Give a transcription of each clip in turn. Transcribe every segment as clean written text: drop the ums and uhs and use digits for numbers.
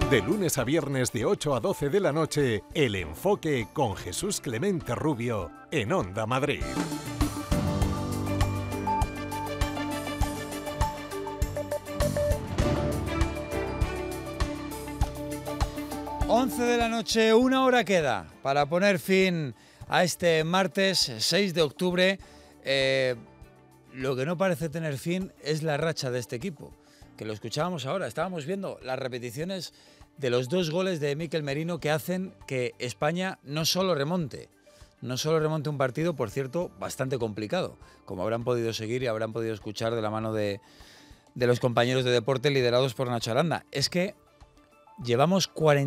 De lunes a viernes de 8 a 12 de la noche, El Enfoque con Jesús Clemente Rubio en Onda Madrid. Once de la noche, una hora queda para poner fin a este martes 6 de octubre. Lo que no parece tener fin es la racha de este equipo, que lo escuchábamos ahora. Estábamos viendo las repeticiones de los 2 goles de Mikel Merino que hacen que España no solo remonte un partido, por cierto, bastante complicado, como habrán podido seguir y habrán podido escuchar de la mano de los compañeros de deporte liderados por Nacho Aranda. Es que llevamos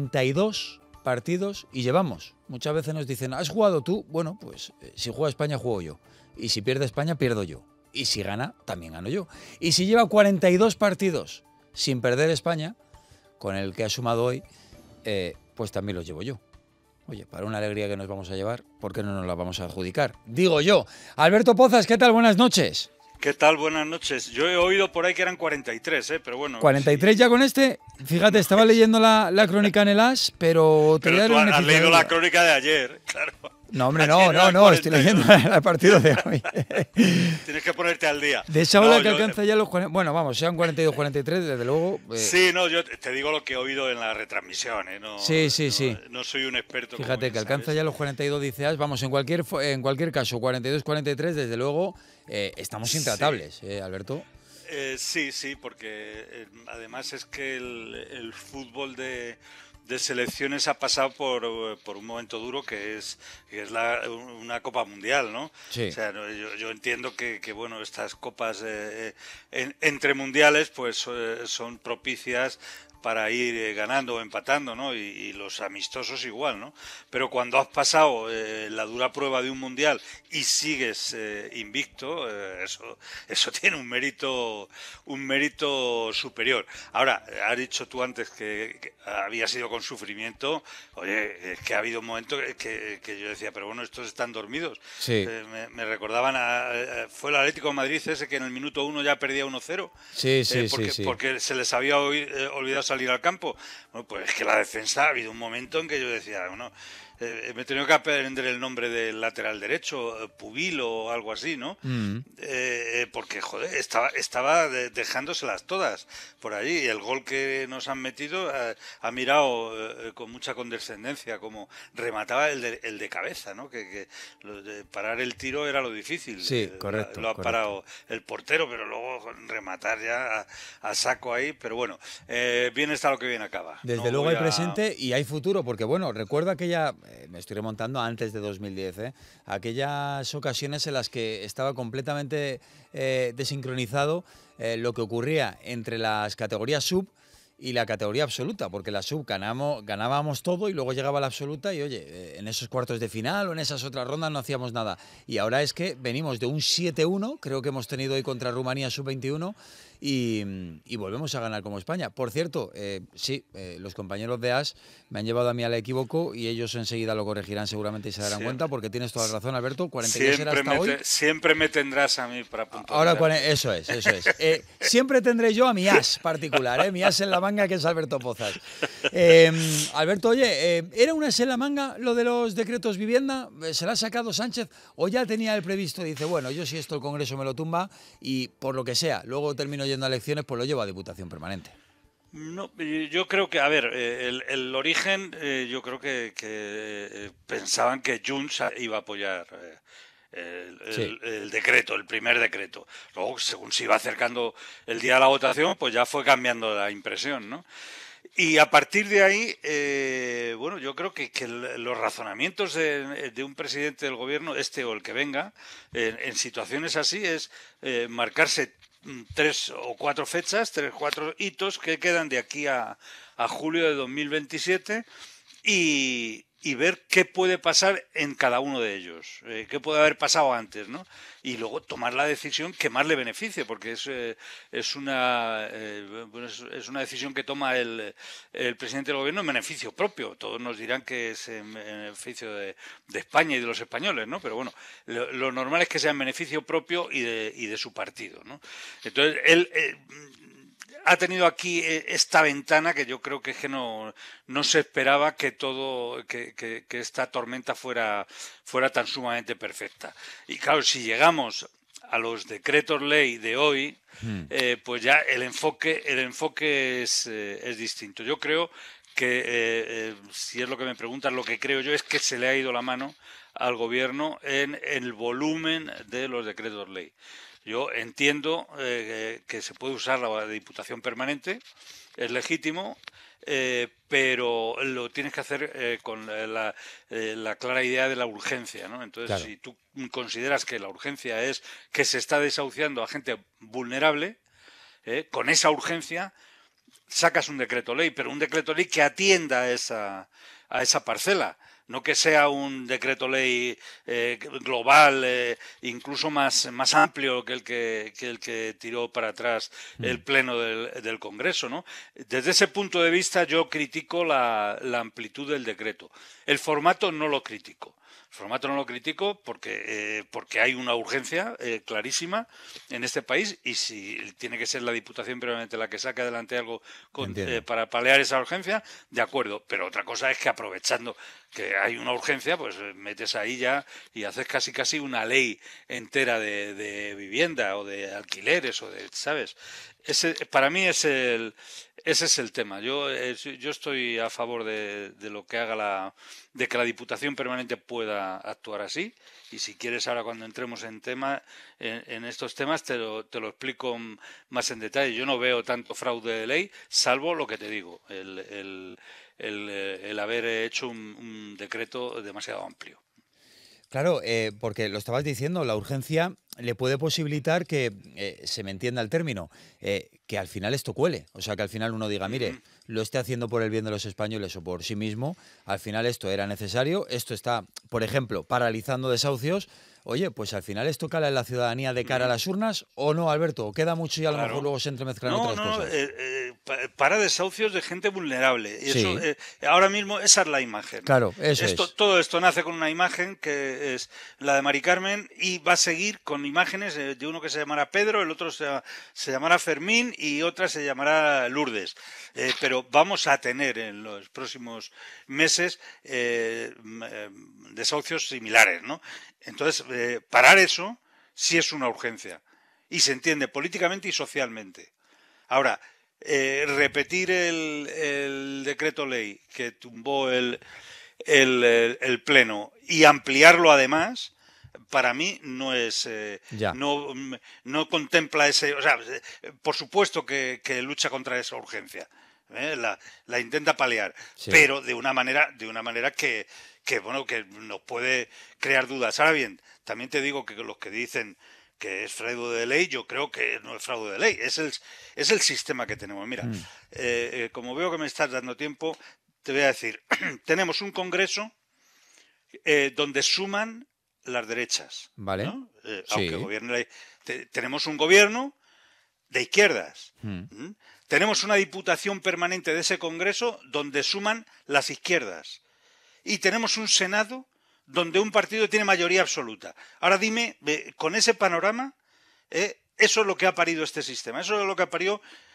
42 partidos y muchas veces nos dicen, ¿has jugado tú? Bueno, pues si juega España, juego yo. Y si pierde España, pierdo yo. Y si gana, también gano yo. Y si lleva 42 partidos sin perder España, con el que ha sumado hoy, pues también los llevo yo. Oye, para una alegría que nos vamos a llevar, ¿por qué no nos la vamos a adjudicar? Digo yo. Alberto Pozas, ¿qué tal? Buenas noches. ¿Qué tal? Buenas noches. Yo he oído por ahí que eran 43, pero bueno. 43 sí. Ya con este. Fíjate, estaba leyendo la crónica en el AS, pero te voy a dar un has leído la crónica de ayer, claro. No, hombre, no, estoy leyendo el partido de hoy. Tienes que ponerte al día. De esa ola que alcanza ya los 40... Bueno, vamos, sean 42, 43, desde luego... Sí, no, yo te digo lo que he oído en la retransmisión, No, sí. No soy un experto. Fíjate que alcanza ya los 42, dice AS. Vamos, en cualquier caso, 42, 43, desde luego, estamos intratables, Alberto. Sí, porque además es que el fútbol de selecciones ha pasado por un momento duro que es una Copa Mundial, ¿no? Sí. O sea, yo entiendo que bueno, estas copas entre mundiales pues son propicias para ir ganando o empatando, ¿no? Y los amistosos igual, ¿no? Pero cuando has pasado la dura prueba de un mundial y sigues invicto, eso tiene un mérito superior. Ahora, has dicho tú antes que había sido con sufrimiento. Oye, es que ha habido un momento que yo decía, pero bueno, estos están dormidos. Sí. Me recordaban fue el Atlético de Madrid ese que en el minuto 1 ya perdía 1-0. Sí. Porque se les había olvidado salir al campo. Bueno, pues es que la defensa, ha habido un momento en que yo decía, bueno, me he tenido que aprender el nombre del lateral derecho, Pubil o algo así, ¿no? Porque, joder, estaba dejándoselas todas por allí. Y el gol que nos han metido ha mirado con mucha condescendencia, como remataba el de cabeza, ¿no? Que parar el tiro era lo difícil. Sí, correcto. Lo ha parado el portero, pero luego rematar ya a saco ahí. Pero bueno, bien está lo que bien acaba. Desde luego hay presente y hay futuro, porque bueno, recuerdo aquella... me estoy remontando antes de 2010, aquellas ocasiones en las que estaba completamente desincronizado lo que ocurría entre las categorías sub y la categoría absoluta, porque la sub ganábamos todo y luego llegaba la absoluta y oye, en esos cuartos de final o en esas otras rondas no hacíamos nada. Y ahora es que venimos de un 7-1, creo que hemos tenido hoy contra Rumanía sub-21 y volvemos a ganar como España. Por cierto, los compañeros de AS me han llevado a mí al equívoco y ellos enseguida lo corregirán seguramente y se darán cuenta, porque tienes toda la razón, Alberto. 42 era hasta hoy. Siempre me tendrás a mí para puntuar. Ahora, eso es. Siempre tendré yo a mi as particular, mi as en la manga, que es Alberto Pozas. Alberto, oye, ¿era un as en la manga lo de los decretos vivienda? ¿Se la ha sacado Sánchez o ya tenía el previsto? Dice, bueno, yo si esto el Congreso me lo tumba y por lo que sea, luego termino yendo a elecciones, pues lo llevo a Diputación Permanente. No, yo creo que, a ver, el origen, yo creo que pensaban que Junts iba a apoyar el decreto, el primer decreto. Luego, según se iba acercando el día de la votación, pues ya fue cambiando la impresión, ¿no? Y a partir de ahí, bueno, yo creo que los razonamientos de un presidente del gobierno, este o el que venga, en situaciones así es marcarse 3 o 4 fechas, 3 o 4 hitos que quedan de aquí a julio de 2027 y ver qué puede pasar en cada uno de ellos, qué puede haber pasado antes, ¿no? Y luego tomar la decisión que más le beneficie, porque es una decisión que toma el presidente del gobierno en beneficio propio. Todos nos dirán que es en beneficio de España y de los españoles, ¿no? Pero bueno, lo normal es que sea en beneficio propio y de su partido, ¿no? Entonces, él ha tenido aquí esta ventana que yo creo que no se esperaba que que esta tormenta fuera tan sumamente perfecta. Y claro, si llegamos a los decretos ley de hoy, pues ya el enfoque es distinto. Yo creo que, si es lo que me preguntas, lo que creo yo es que se le ha ido la mano al gobierno en el volumen de los decretos ley. Yo entiendo que se puede usar la Diputación Permanente, es legítimo, pero lo tienes que hacer con la clara idea de la urgencia, ¿no? Entonces, claro, si tú consideras que la urgencia es que se está desahuciando a gente vulnerable, con esa urgencia sacas un decreto ley, pero un decreto ley que atienda a esa parcela. No que sea un decreto ley global, incluso más amplio que el que tiró para atrás el Pleno del Congreso, ¿no? Desde ese punto de vista yo critico la amplitud del decreto. El formato no lo critico. El formato no lo critico porque hay una urgencia clarísima en este país, y si tiene que ser la Diputación Permanente la que saque adelante algo para paliar esa urgencia, de acuerdo. Pero otra cosa es que, aprovechando que hay una urgencia, pues metes ahí ya y haces casi una ley entera de vivienda o de alquileres o de, ¿sabes? Para mí ese es el tema. Yo estoy a favor de lo que haga de que la Diputación Permanente pueda actuar así, y si quieres ahora, cuando entremos en estos temas, te lo explico más en detalle. Yo no veo tanto fraude de ley, salvo lo que te digo, el haber hecho un decreto demasiado amplio. Claro, porque lo estabas diciendo, la urgencia le puede posibilitar que, se me entienda el término, que al final esto cuele. O sea, que al final uno diga, mire, lo esté haciendo por el bien de los españoles o por sí mismo, al final esto era necesario, esto está, por ejemplo, paralizando desahucios. Oye, pues al final esto cala en la ciudadanía de cara a las urnas, ¿o no, Alberto? ¿O queda mucho y a lo mejor luego se entremezclan otras cosas? Para desahucios de gente vulnerable. Y sí. Eso, ahora mismo esa es la imagen. Claro, eso es. Todo esto nace con una imagen que es la de Mari Carmen, y va a seguir con imágenes de uno que se llamará Pedro, el otro se llamará Fermín y otra se llamará Lourdes. Pero vamos a tener en los próximos meses desahucios similares, ¿no? Entonces, parar eso sí es una urgencia, y se entiende políticamente y socialmente. Ahora, repetir el decreto ley que tumbó el Pleno y ampliarlo además, para mí no es no contempla ese, o sea, por supuesto que lucha contra esa urgencia, la intenta paliar, sí, pero de una manera que bueno, que nos puede crear dudas. Ahora bien, también te digo que los que dicen que es fraude de ley, yo creo que no es fraude de ley, es el sistema que tenemos. Mira, como veo que me estás dando tiempo, te voy a decir, tenemos un Congreso donde suman las derechas, vale, ¿no? Aunque gobierne tenemos un gobierno de izquierdas. Tenemos una Diputación Permanente de ese Congreso donde suman las izquierdas. Y tenemos un Senado donde un partido tiene mayoría absoluta. Ahora dime, con ese panorama, eso es lo que ha parido este sistema. Eso es lo que ha parido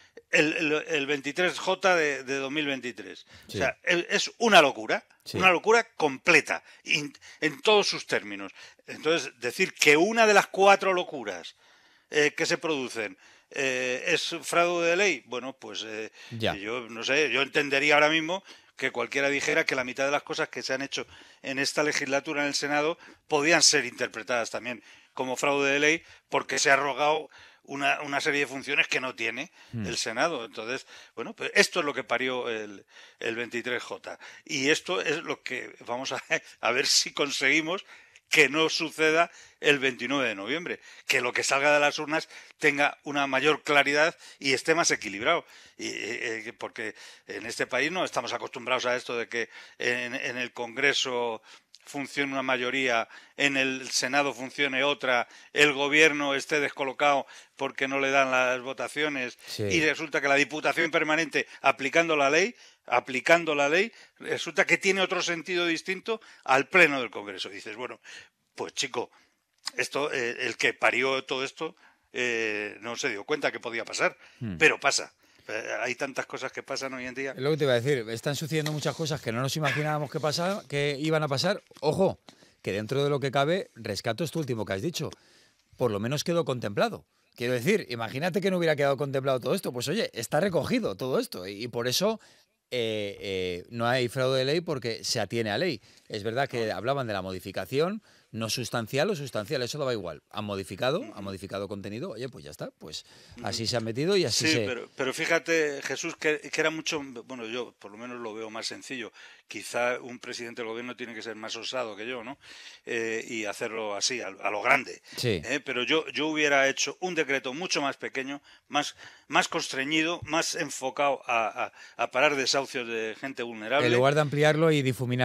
el 23J de 2023. Sí. O sea, es una locura, sí, una locura completa, en todos sus términos. Entonces, decir que una de las 4 locuras que se producen es fraude de ley, bueno, pues yo no sé, yo entendería ahora mismo que cualquiera dijera que la mitad de las cosas que se han hecho en esta legislatura en el Senado podían ser interpretadas también como fraude de ley, porque se ha arrogado una serie de funciones que no tiene el Senado. Entonces, bueno, pues esto es lo que parió el 23J. Y esto es lo que vamos a ver si conseguimos que no suceda el 29 de noviembre, que lo que salga de las urnas tenga una mayor claridad y esté más equilibrado, porque en este país no estamos acostumbrados a esto de que en el Congreso funcione una mayoría, en el Senado funcione otra, el gobierno esté descolocado porque no le dan las votaciones, sí, y resulta que la Diputación Permanente, aplicando la ley, resulta que tiene otro sentido distinto al Pleno del Congreso. Y dices, bueno, pues chico, esto, el que parió todo esto no se dio cuenta que podía pasar, pero pasa. hay tantas cosas que pasan hoy en día. Es lo que te iba a decir, están sucediendo muchas cosas que no nos imaginábamos que iban a pasar. Ojo, que dentro de lo que cabe, rescato esto último que has dicho, por lo menos quedó contemplado. Quiero decir, imagínate que no hubiera quedado contemplado todo esto. Pues oye, está recogido todo esto y por eso no hay fraude de ley porque se atiene a ley. Es verdad que hablaban de la modificación, no sustancial o sustancial, eso daba igual. Han modificado contenido, oye, pues ya está, pues así se han metido y así Sí, pero fíjate, Jesús, que era mucho, bueno, yo por lo menos lo veo más sencillo. Quizá un presidente del gobierno tiene que ser más osado que yo, ¿no? Y hacerlo así, a lo grande. Sí. Pero yo hubiera hecho un decreto mucho más pequeño, más constreñido, más enfocado a parar desahucios de gente vulnerable. En lugar de ampliarlo y difuminar.